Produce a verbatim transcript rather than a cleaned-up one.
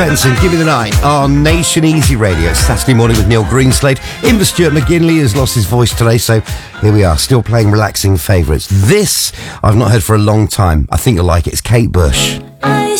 Benson, Give Me the Night on Nation Easy Radio. It's Saturday morning with Neil Greenslade. In for Stuart McGinley has lost his voice today, so here we are, still playing relaxing favourites. This I've not heard for a long time. I think you'll like it. It's Kate Bush. I